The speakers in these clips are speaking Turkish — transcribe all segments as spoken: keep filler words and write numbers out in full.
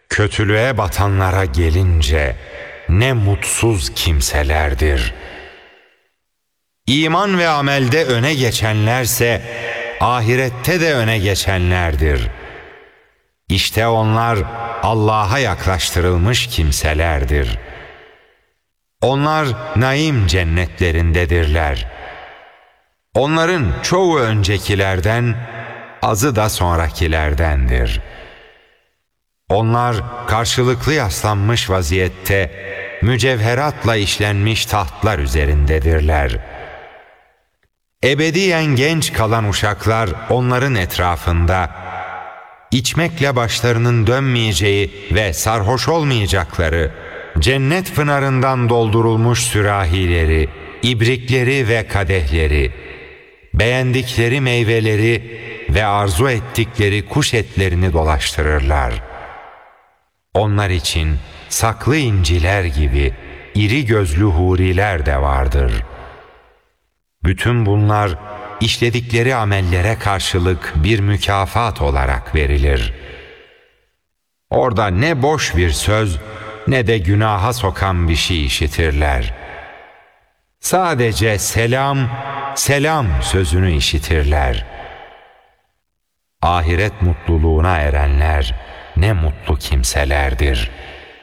Kötülüğe batanlara gelince ne mutsuz kimselerdir. İman ve amelde öne geçenlerse ahirette de öne geçenlerdir. İşte onlar Allah'a yaklaştırılmış kimselerdir. Onlar naim cennetlerindedirler. Onların çoğu öncekilerden, azı da sonrakilerdendir. Onlar karşılıklı yaslanmış vaziyette mücevheratla işlenmiş tahtlar üzerindedirler. Ebediyen genç kalan uşaklar onların etrafında, içmekle başlarının dönmeyeceği ve sarhoş olmayacakları, cennet pınarından doldurulmuş sürahileri, ibrikleri ve kadehleri, beğendikleri meyveleri ve arzu ettikleri kuş etlerini dolaştırırlar. Onlar için saklı inciler gibi iri gözlü huriler de vardır. Bütün bunlar işledikleri amellere karşılık bir mükafat olarak verilir. Orada ne boş bir söz ne de günaha sokan bir şey işitirler. Sadece selam, selam sözünü işitirler. Ahiret mutluluğuna erenler ne mutlu kimselerdir.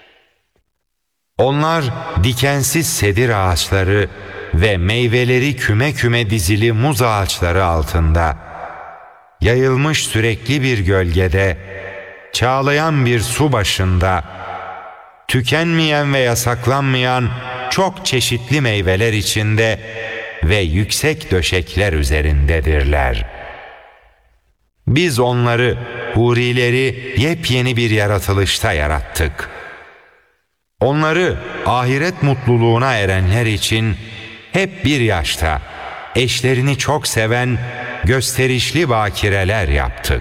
Onlar dikensiz sedir ağaçları ve meyveleri küme küme dizili muz ağaçları altında, yayılmış sürekli bir gölgede, çağlayan bir su başında, tükenmeyen ve yasaklanmayan çok çeşitli meyveler içinde ve yüksek döşekler üzerindedirler. Biz onları, hurileri yepyeni bir yaratılışta yarattık. Onları ahiret mutluluğuna erenler için hep bir yaşta, eşlerini çok seven, gösterişli bakireler yaptık.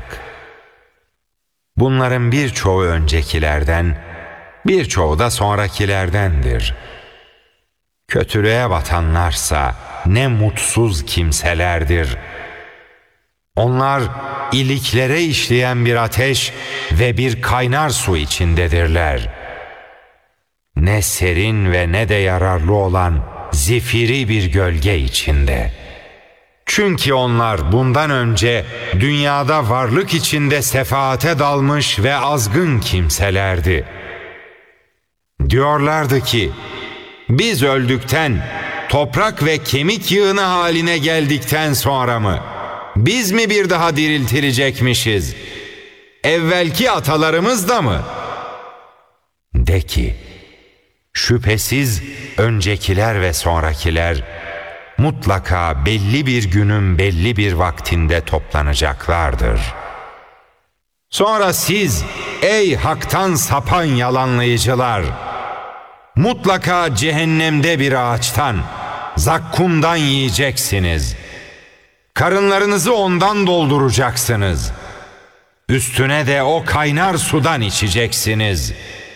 Bunların birçoğu öncekilerden, birçoğu da sonrakilerdendir. Kötülüğe batanlarsa ne mutsuz kimselerdir. Onlar iliklere işleyen bir ateş ve bir kaynar su içindedirler. Ne serin ve ne de yararlı olan zifiri bir gölge içinde. Çünkü onlar bundan önce dünyada varlık içinde sefaate dalmış ve azgın kimselerdi. Diyorlardı ki, biz öldükten, toprak ve kemik yığını haline geldikten sonra mı, biz mi bir daha diriltilecekmişiz? Evvelki atalarımız da mı? De ki, şüphesiz öncekiler ve sonrakiler mutlaka belli bir günün belli bir vaktinde toplanacaklardır. Sonra siz, ey haktan sapan yalanlayıcılar, mutlaka cehennemde bir ağaçtan, zakkumdan yiyeceksiniz. Karınlarınızı ondan dolduracaksınız. Üstüne de o kaynar sudan içeceksiniz.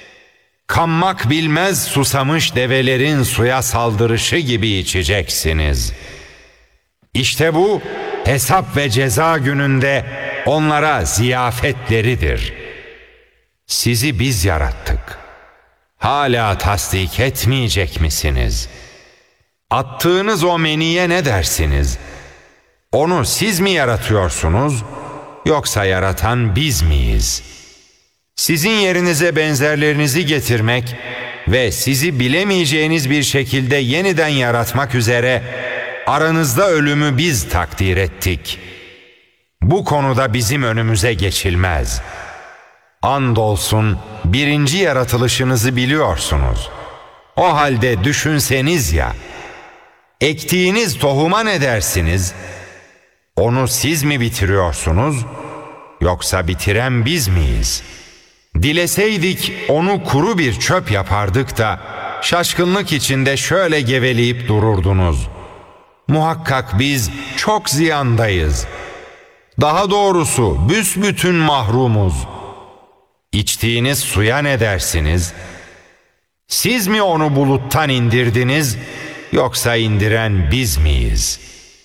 Kanmak bilmez susamış develerin suya saldırışı gibi içeceksiniz. İşte bu hesap ve ceza gününde onlara ziyafetleridir. Sizi biz yarattık. Hala tasdik etmeyecek misiniz? Attığınız o meniye ne dersiniz? Onu siz mi yaratıyorsunuz, yoksa yaratan biz miyiz? Sizin yerinize benzerlerinizi getirmek ve sizi bilemeyeceğiniz bir şekilde yeniden yaratmak üzere aranızda ölümü biz takdir ettik. Bu konuda bizim önümüze geçilmez. Andolsun birinci yaratılışınızı biliyorsunuz. O halde düşünseniz ya, ektiğiniz tohuma ne dersiniz? Onu siz mi bitiriyorsunuz, yoksa bitiren biz miyiz? Dileseydik onu kuru bir çöp yapardık da şaşkınlık içinde şöyle geveleyip dururdunuz. Muhakkak biz çok ziyandayız. Daha doğrusu büsbütün mahrumuz. İçtiğiniz suya ne dersiniz? Siz mi onu buluttan indirdiniz, yoksa indiren biz miyiz?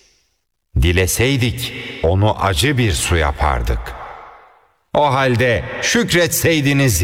Dileseydik onu acı bir su yapardık. O halde şükretseydiniz